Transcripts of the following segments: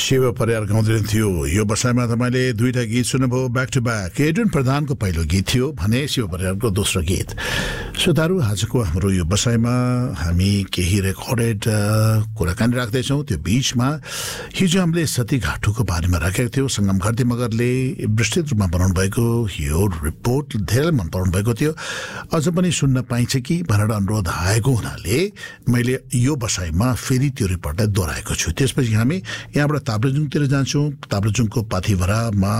शिव परियार गाउँदै थियो। यो वर्षमा तपाईँले दुईटा गीत सुन्नुभयो ब्याक टु ब्याक। एडुन प्रधानको पहिलो गीत थियो भने शिव परियारको दोस्रो गीत। श्रोताहरू, आजको हाम्रो यो बसाइमा हामी केही रेकर्डेड कुराकानी राख्दैछौँ। त्यो बीचमा हिजो हामीले सतीघाटुको बारेमा राखेको थियो। सङ्गम घरती मगरले विस्तृत रूपमा बनाउनु भएको यो रिपोर्ट धेरै मन पराउनु भएको थियो। अझ पनि सुन्न पाइन्छ कि भनेर अनुरोध आएको हुनाले मैले यो बसाइमा फेरि त्यो रिपोर्टलाई दोहोऱ्याएको छु। त्यसपछि हामी यहाँबाट ताप्लेजुङतिर जान्छौँ। ताप्लेजुङको पाथिभरामा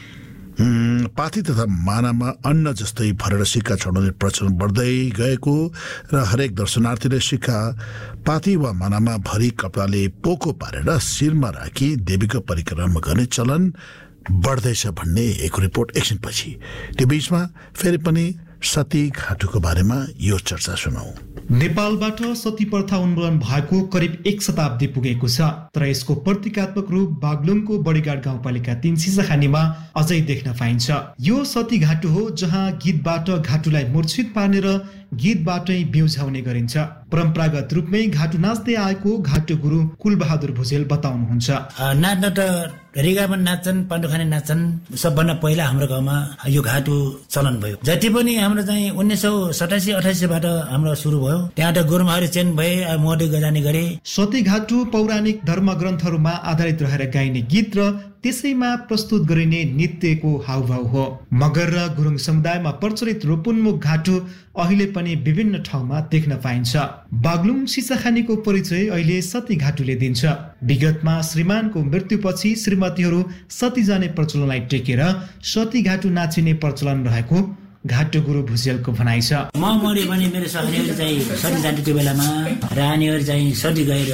पाथी तथा मानामा अन्न जस्तै भरेर सिक्का छाड्ने प्रचलन बढ्दै गएको र हरेक दर्शनार्थीले सिक्का पाथी वा मानामा भरी कपडाले पोको पारेर शिरमा राखी देवीको परिक्रमा गर्ने चलन बढ्दैछ भन्ने एक रिपोर्ट एकछिनपछि। त्यो बीचमा फेरि पनि सतीघाटुको बारेमा यो चर्चा सुनौ। नेपालबाट सती प्रथा उन्मूलन भएको करिब 1 शताब्दी पुगेको छ, तर यसको प्रतीकात्मक रूप बागलुङको बडीगाड गाउँपालिका 3 सिसाखानीमा अझै देख्न पाइन्छ। यो सतीघाटु हो जहाँ गीतबाट घाटुलाई मूर्छित पार्ने र गीतबाटै बिउझाउने गरिन्छ। परम्परागत रूपमै घाटु नाच्दै आएको घाटु गुरु कुलबहादुर भुजेल बताउनुहुन्छ। नाच्न त रेगा पनि नाच्छन्, पाण्डुखाने नाच्छन्। सबभन्दा पहिला हाम्रो गाउँमा यो घाटु चलन भयो। जति पनि हाम्रो चाहिँ 1987-88बाट हाम्रो सुरु भयो। त्यहाँ त गुरुमाहरू चेन्ज भए, मोडे गजाने गरे। सतीघाटु पौराणिक धर्म ग्रन्थहरूमा आधारित रहेर गाइने गीत र त्यसैमा प्रस्तुत गरिने नृत्यको हाउभाउ हो। मगर र गुरुङ समुदायमा प्रचलित रूपोन्मुख घाटु अहिले पनि विभिन्न ठाउँमा देख्न पाइन्छ। बागलुङ सिसाखानीको परिचय अहिले सतीघाटुले दिन्छ। विगतमा श्रीमानको मृत्युपछि श्रीमतीहरू सती जाने प्रचलनलाई टेकेर सतीघाटु नाचिने प्रचलन रहेको घाटु गुरु भुजेलको भनाइ छ। म मरे भने मेरो सखनीहरू चाहिँ सती जानेको बेलामा रानीहरू चाहिँ सती गएर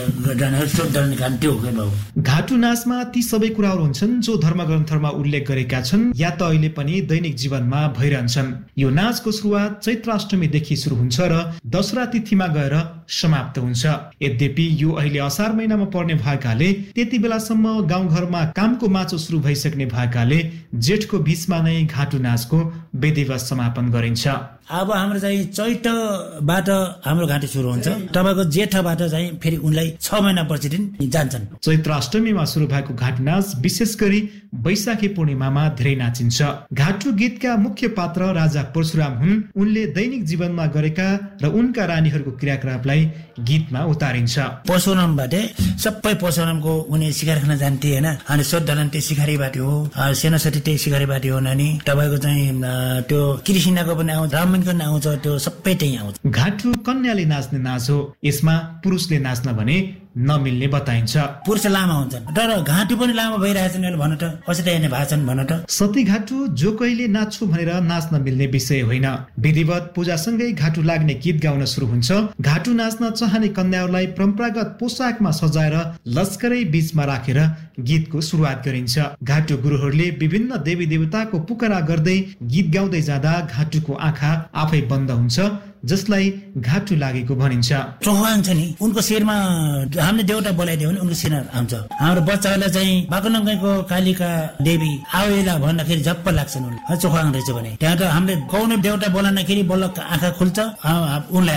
त्यो हो। घाटु नाचमा ती सबै कुराहरू हुन्छन् जो धर्मग्रन्थहरूमा उल्लेख गरेका छन् या त अहिले पनि दैनिक जीवनमा भइरहन्छन्। यो नाचको सुरुवात चैत्राष्टमीदेखि सुरु हुन्छ र दशरा तिथिमा गएर समाप्त हुन्छ। यद्यपि यो अहिले असार महिनामा पर्ने भएकाले त्यति बेलासम्म गाउँघरमा कामको माचो सुरु भइसक्ने भएकाले जेठको बीचमा नै घाटु नाचको विधिवत समापन गरिन्छ। अब हाम्रो चाहिँ चैतबाट हाम्रो घाटु सुरु हुन्छ। तपाईँको जेठबाट चाहिँ फेरि उनलाई 6 महिना पछि दिन जान्छन्। चैत्राष्टमीमा सुरु भएको घाटु नाच विशेष गरी वैशाखी पूर्णिमामा धेरै नाचिन्छ। घाटु गीतका मुख्य पात्र राजा परशुराम हुन्। उनले दैनिक जीवनमा गरेका र उनका रानीहरूको क्रियाकलापलाई गीतमा उतारिन्छ। परशुरामबाट सबै परशुरामको उनी शिकार खान जान्थे होइन। अनि सोद्धलन त्यो शिकारीबाट हो, सेनासती त्यही शिकारीबाट हो। नानी तपाईँको चाहिँ त्यो कृष्णको पनि आउँछ, रामनको आउँछ, त्यो सबै त्यही आउँछ। घाटु कन्याले नाच्ने नाच हो। यसमा पुरुषले नाच्न भने नमिल्ने बताइन्छ। पुरुष लामा हुन्छन् तर घाटु पनि लामा भइरहेछन् भन त, कसरी हेर्ने भाछन् भन त। सतीघाटु जो कहिले नाच्छु भनेर नाच्न मिल्ने विषय होइन। विधिवत पूजासँगै घाटु लाग्ने गीत गाउन सुरु हुन्छ। घाटु नाच्न चाहने कन्याहरूलाई परम्परागत पोसाकमा सजाएर लस्करै बीचमा राखेर गीतको सुरुवात गरिन्छ। घाटु गुरुहरूले विभिन्न देवी देवताको पुकारा गर्दै गीत गाउँदै जाँदा घाटुको आँखा आफै बन्द हुन्छ, जसलाई घाटु लागेको भनिन्छ। चौहाङ छ नि, उनको शिरमा हामीले देउता बोलाइदियो भने उनको शिरमा आउँछ। हाम्रो बच्चाहरूलाई चाहिँ बागलुङको कालिका देवी आवेला भन्दाखेरि झप्प लाग्छन् उनले, चौहाङ रहेछ भने। त्यहाँ त हामीले कौन देउता बोलाउँदाखेरि बल्ल आँखा खुल्छ, उनलाई